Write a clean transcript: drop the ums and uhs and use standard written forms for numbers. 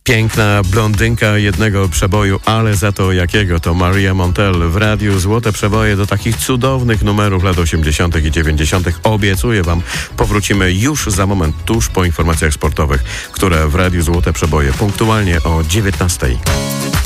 Piękna blondynka jednego przeboju, ale za to jakiego? To Maria Montell w radiu. Złote przeboje do takich cudownych numerów lat 80. i 90. Obiecuję wam, powrócimy już za moment, tuż po informacjach sportowych, które w radiu Złote Przeboje punktualnie o 19.